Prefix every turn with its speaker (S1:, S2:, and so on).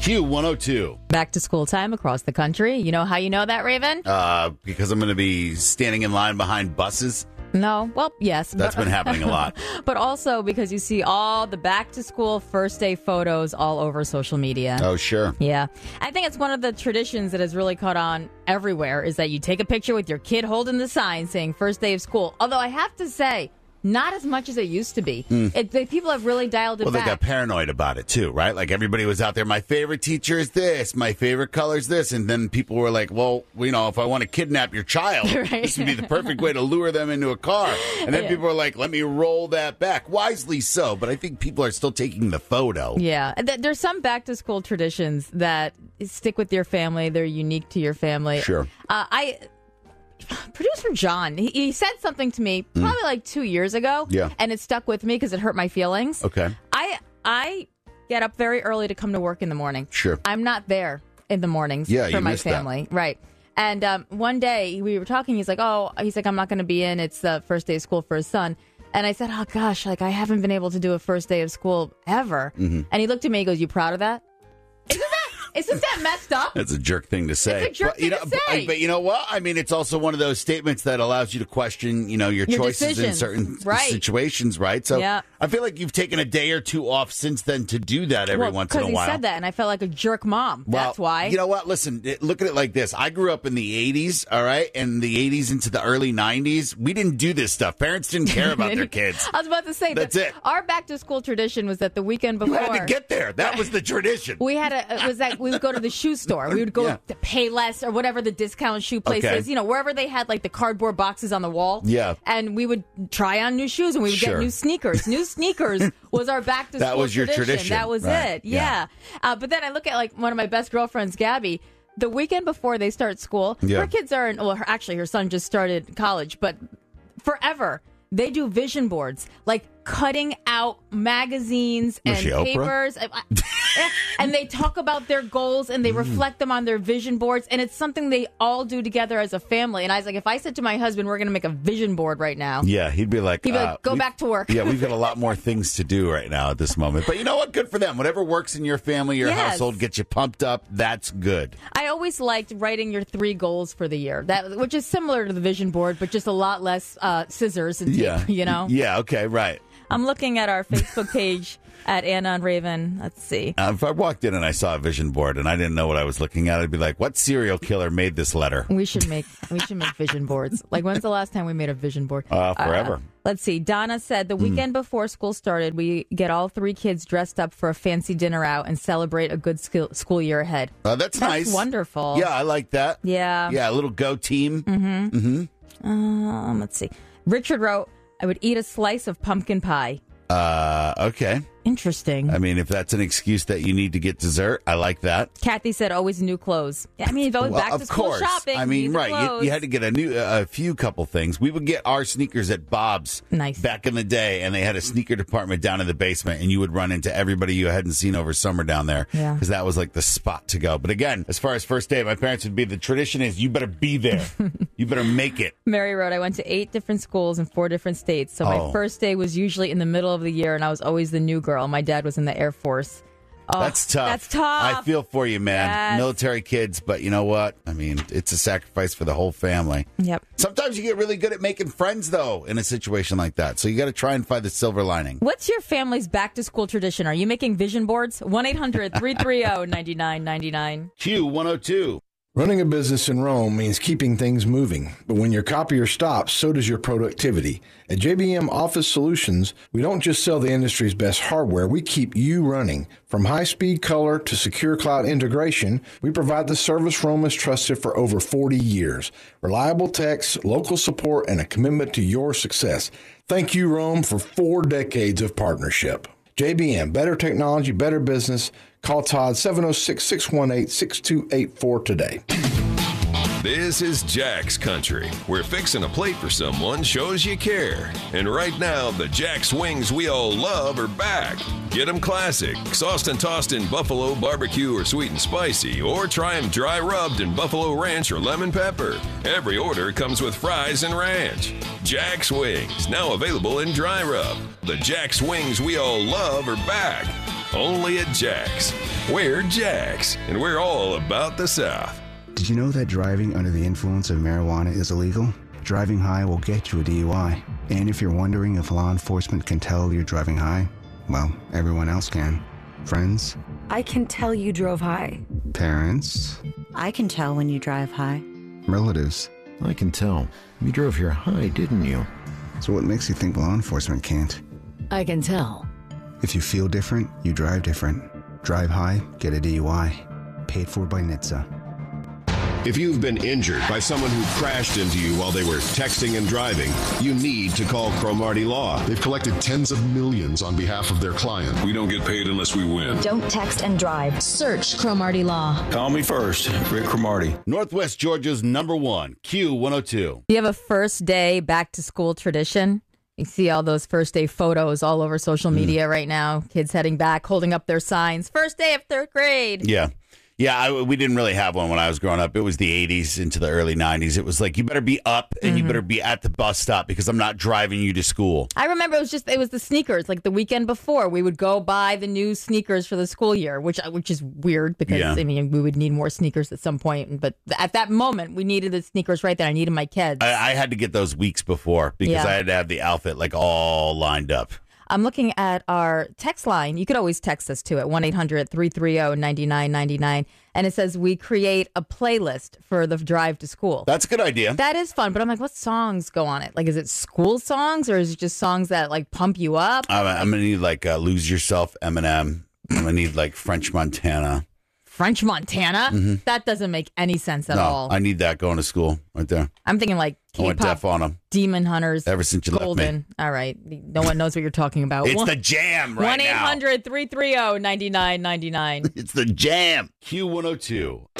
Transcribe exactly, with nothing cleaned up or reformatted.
S1: Q one oh two.
S2: Back to school time across the country. You know how you know that, Raven?
S1: Uh, because I'm going to be standing in line behind buses.
S2: No. Well, yes.
S1: That's
S2: but,
S1: been happening a lot.
S2: But also because you see all the back to school first day photos all over social media.
S1: Oh, sure.
S2: Yeah. I think it's one of the traditions that has really caught on everywhere is that you take a picture with your kid holding the sign saying first day of school. Although I have to say, not as much as it used to be. Mm. It, the, people have really dialed it
S1: well,
S2: back.
S1: Well, they got paranoid about it, too, right? Like, everybody was out there, my favorite teacher is this, my favorite color is this. And then people were like, well, you know, if I want to kidnap your child, right. This would be the perfect way to lure them into a car. And then yeah. people were like, let me roll that back. Wisely so, but I think people are still taking the photo.
S2: Yeah. There's some back-to-school traditions that stick with your family. They're unique to your family.
S1: Sure.
S2: Uh, I... Producer John, he, he said something to me probably mm. like two years ago,
S1: yeah.
S2: and it stuck with me because it hurt my feelings.
S1: Okay.
S2: I I get up very early to come to work in the morning.
S1: Sure.
S2: I'm not there in the mornings
S1: yeah,
S2: for
S1: you
S2: my
S1: missed
S2: family.
S1: That.
S2: Right. And um, one day we were talking, he's like, oh, he's like, I'm not going to be in. It's the first day of school for his son. And I said, oh, gosh, like I haven't been able to do a first day of school ever. Mm-hmm. And he looked at me, he goes, you proud of that? Isn't that Isn't that messed up?
S1: That's a jerk thing to say.
S2: It's a jerk
S1: but,
S2: thing
S1: you know,
S2: to say.
S1: But, but you know what? I mean, it's also one of those statements that allows you to question, you know, your,
S2: your
S1: choices
S2: decisions.
S1: in certain
S2: right.
S1: situations, right? So
S2: yeah.
S1: I feel like you've taken a day or two off since then to do that every
S2: well,
S1: once in a while.
S2: Because he said that, and I felt like a jerk mom.
S1: Well,
S2: That's why.
S1: You know what? Listen, look at it like this. I grew up in the eighties, all right? And the eighties into the early nineties, we didn't do this stuff. Parents didn't care about their kids.
S2: I was about to say,
S1: that's it.
S2: Our back-to-school tradition was that the weekend before.
S1: You had to get there. That was the tradition.
S2: We had a, it was like we would go to the shoe store. We would go yeah. to Payless or whatever the discount shoe place
S1: okay.
S2: is, you know, wherever they had like the cardboard boxes on the wall.
S1: Yeah.
S2: And we would try on new shoes and we would
S1: sure.
S2: get new sneakers. New sneakers was our back to school
S1: That was your
S2: tradition.
S1: tradition.
S2: That was
S1: right.
S2: it. Yeah. yeah. Uh, but then I look at like one of my best girlfriends, Gabby. The weekend before they start school,
S1: yeah.
S2: her kids are in, well, her, actually her son just started college, but forever they do vision boards, like cutting out magazines and papers. And they talk about their goals and they reflect them on their vision boards. And it's something they all do together as a family. And I was like, if I said to my husband, we're going to make a vision board right now.
S1: Yeah, he'd be like,
S2: he'd be like
S1: uh,
S2: go back to work.
S1: Yeah, we've got a lot more things to do right now at this moment. But you know what? Good for them. Whatever works in your family, your
S2: yes.
S1: household, gets you pumped up. That's good.
S2: I always liked writing your three goals for the year, that which is similar to the vision board, but just a lot less uh, scissors and tape,
S1: yeah.
S2: you know?
S1: Yeah, okay, right.
S2: I'm looking at our Facebook page at Anna and Raven. Let's see.
S1: Uh, if I walked in and I saw a vision board and I didn't know what I was looking at, I'd be like, what serial killer made this letter?
S2: We should make we should make vision boards. Like, when's the last time we made a vision board?
S1: Uh, forever. Uh,
S2: let's see. Donna said the weekend mm. before school started, we get all three kids dressed up for a fancy dinner out and celebrate a good school, school year ahead.
S1: Uh, that's,
S2: that's
S1: nice.
S2: Wonderful.
S1: Yeah, I like that.
S2: Yeah.
S1: Yeah, a little go team.
S2: Mm-hmm.
S1: Mm-hmm.
S2: Um, let's see. Richard wrote, I would eat a slice of pumpkin pie.
S1: Uh, okay.
S2: Interesting.
S1: I mean, if that's an excuse that you need to get dessert, I like that.
S2: Kathy said always new clothes. I mean, always
S1: well,
S2: back to
S1: of
S2: school
S1: course.
S2: shopping.
S1: I mean, right. You, you had to get a new, uh, a few couple things. We would get our sneakers at Bob's
S2: nice.
S1: back in the day, and they had a sneaker department down in the basement, and you would run into everybody you hadn't seen over summer down there.
S2: Yeah.
S1: Because that was like the spot to go. But again, as far as first day, my parents would be, the tradition is you better be there. You better make it.
S2: Mary wrote, I went to eight different schools in four different states. So my
S1: oh.
S2: first day was usually in the middle of the year, and I was always the new girl. My dad was in the Air Force. Oh,
S1: that's tough.
S2: That's tough.
S1: I feel for you, man.
S2: Yes.
S1: Military kids, but you know what? I mean, it's a sacrifice for the whole family.
S2: Yep.
S1: Sometimes you get really good at making friends, though, in a situation like that. So you got to try and find the silver lining.
S2: What's your family's back-to-school tradition? Are you making vision boards? one eight hundred three three zero nine nine nine nine.
S1: Q one oh two.
S3: Running a business in Rome means keeping things moving, but when your copier stops, so does your productivity. At J B M Office Solutions, we don't just sell the industry's best hardware, we keep you running. From high-speed color to secure cloud integration, we provide the service Rome has trusted for over forty years. Reliable techs, local support, and a commitment to your success. Thank you, Rome, for four decades of partnership. J B M, better technology, better business. Call Todd seven oh six, six one eight, six two eight four today.
S4: This is Jack's Country, where fixing a plate for someone shows you care. And right now, the Jack's wings we all love are back. Get them classic, sauced and tossed in buffalo, barbecue, or sweet and spicy, or try them dry rubbed in buffalo ranch or lemon pepper. Every order comes with fries and ranch. Jack's Wings, now available in dry rub. The Jack's wings we all love are back. only at Jack's. We're Jack's, and we're all about the South.
S5: Did you know that driving under the influence of marijuana is illegal? Driving high will get you a D U I. And if you're wondering if law enforcement can tell you're driving high, well, everyone else can. Friends?
S6: I can tell you drove high.
S5: Parents?
S7: I can tell when you drive high.
S5: Relatives?
S8: I can tell. You drove here high, didn't you?
S5: So what makes you think law enforcement can't?
S6: I can tell.
S5: If you feel different, you drive different. Drive high, get a D U I. Paid for by N H T S A.
S9: If you've been injured by someone who crashed into you while they were texting and driving, you need to call Cromartie Law.
S10: They've collected tens of millions on behalf of their client.
S4: We don't get paid unless we win.
S11: Don't text and drive. Search Cromartie Law.
S12: Call me first, Rick Cromartie.
S1: Northwest Georgia's number one, Q one oh two.
S2: Do you have a first day back to school tradition? You see all those first day photos all over social media mm. right now. Kids heading back, holding up their signs. First day of third grade.
S1: Yeah. Yeah, I, we didn't really have one when I was growing up. It was the eighties into the early nineties. It was like, you better be up and mm-hmm. you better be at the bus stop because I'm not driving you to school.
S2: I remember it was just, it was the sneakers. Like the weekend before, we would go buy the new sneakers for the school year, which which is weird because, yeah. I mean, we would need more sneakers at some point. But at that moment, we needed the sneakers right there. I needed my kids.
S1: I, I had to get those weeks before because yeah. I had to have the outfit like all lined up.
S2: I'm looking at our text line. You could always text us to it, one eight hundred three three zero nine nine nine nine. And it says we create a playlist for the drive to school.
S1: That's a good idea.
S2: That is fun. But I'm like, what songs go on it? Like, is it school songs or is it just songs that like pump you up?
S1: I'm, I'm going to need like uh, Lose Yourself, Eminem. I'm going to need like French Montana.
S2: French Montana? Mm-hmm. That doesn't make any sense at
S1: no,
S2: all.
S1: I need that going to school right there.
S2: I'm thinking like
S1: I went deaf on them.
S2: Demon Hunters.
S1: Ever since you
S2: Golden.
S1: left me.
S2: All right. No one knows what you're talking about.
S1: It's one, the jam right
S2: one eight hundred three three zero nine nine nine nine.
S1: It's the jam. Q one oh two.